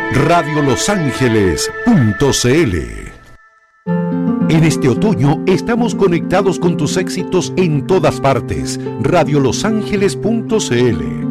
radiolosangeles.cl. En este otoño estamos conectados con tus éxitos en todas partes. radiolosangeles.cl.